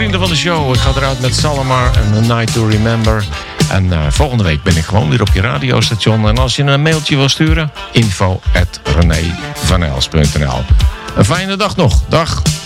vrienden van de show. Ik ga eruit met Salamar en A Night to Remember. En volgende week ben ik gewoon weer op je radiostation. En als je een mailtje wil sturen, info@renévanels.nl. Een fijne dag nog. Dag.